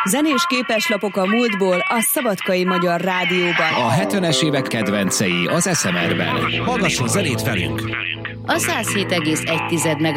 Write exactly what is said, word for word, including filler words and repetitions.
Zenés képeslapok a múltból a Szabadkai Magyar Rádióban. A hetvenes évek kedvencei az es em er-ben. Hallgasson zenét velünk! A száz hét egész egy